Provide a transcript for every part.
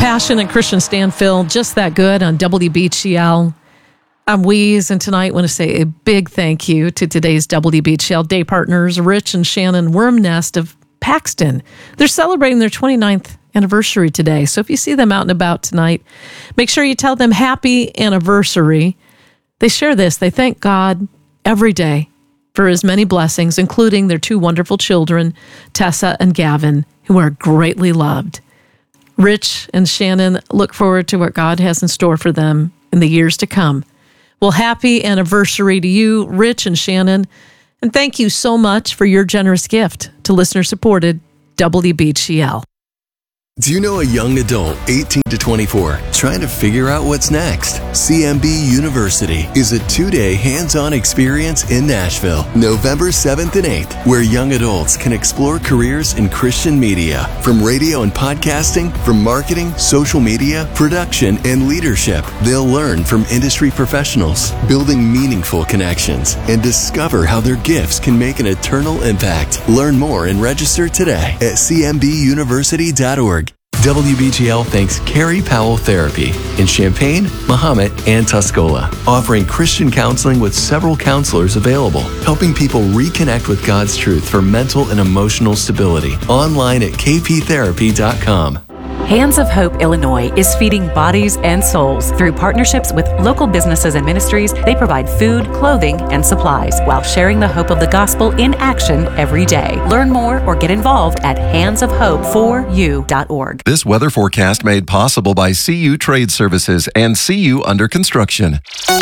Passion and Christian Stanfield, just that good on WBGL. I'm Weeze, and tonight I want to say a big thank you to today's WBGL day partners, Rich and Shannon Wormnest of Paxton. They're celebrating their 29th anniversary today, so if you see them out and about tonight, make sure you tell them happy anniversary. They share this. They thank God every day for his many blessings, including their two wonderful children, Tessa and Gavin, who are greatly loved. Rich and Shannon look forward to what God has in store for them in the years to come. Well, happy anniversary to you, Rich and Shannon, and thank you so much for your generous gift to listener-supported WBGL. Do you know a young adult, 18 to 24, trying to figure out what's next? CMB University is a 2-day hands-on experience in Nashville, November 7th and 8th, where young adults can explore careers in Christian media, from radio and podcasting, from marketing, social media, production, and leadership. They'll learn from industry professionals, building meaningful connections, and discover how their gifts can make an eternal impact. Learn more and register today at cmbuniversity.org. WBGL thanks Carrie Powell Therapy in Champaign, Mahomet, and Tuscola, offering Christian counseling with several counselors available, helping people reconnect with God's truth for mental and emotional stability. Online at kptherapy.com. Hands of Hope Illinois is feeding bodies and souls through partnerships with local businesses and ministries. They provide food, clothing, and supplies while sharing the hope of the gospel in action every day. Learn more or get involved at handsofhope4u.org. This weather forecast made possible by CU Trade Services and CU Under Construction.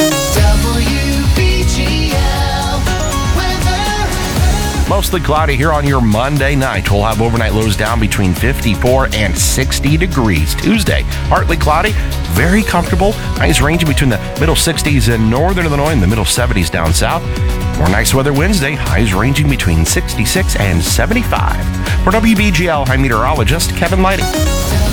Mostly cloudy here on your Monday night. We'll have overnight lows down between 54 and 60 degrees. Tuesday, partly cloudy, very comfortable. Highs ranging between the middle 60s in northern Illinois and the middle 70s down south. More nice weather Wednesday, highs ranging between 66 and 75. For WBGL, I'm meteorologist Kevin Lighting.